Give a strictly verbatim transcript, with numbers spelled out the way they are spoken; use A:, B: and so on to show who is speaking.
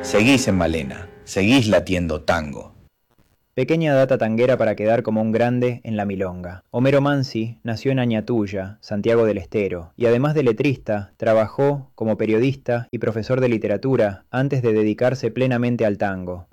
A: Seguís en Malena, seguís latiendo tango.
B: Pequeña data tanguera para quedar como un grande en la milonga. Homero Mansi nació en Añatuya, Santiago del Estero, y además de letrista, trabajó como periodista y profesor de literatura antes de dedicarse plenamente al tango.